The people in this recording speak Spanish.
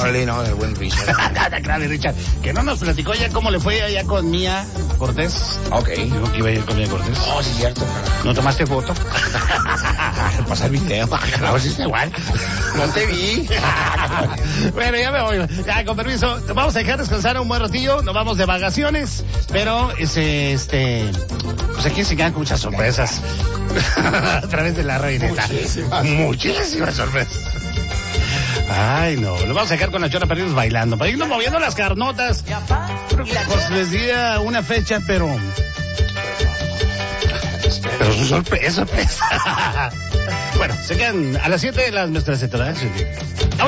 Órale, no, el buen Richard. Claro, Richard, que no nos platicó ya cómo le fue allá con Mía Cortés. Ok. Dijo que iba a ir con Mía Cortés. Oh, sí, cierto. ¿No tomaste foto? Pasa el video. A ver si está igual. No te vi. Bueno, ya me voy. Ya, con permiso. Vamos a dejar descansar un buen ratillo. Nos vamos de vacaciones. Pero, pues aquí se quedan con muchas sorpresas. A través de la reineta. Muchísimas sorpresas. Ay, no. Lo vamos a dejar con la Chona Perdidos bailando. Para irnos moviendo las carnotas. Pues les di una fecha, pero su sorpresa. Bueno, se quedan a las 7 las nuestras entradas.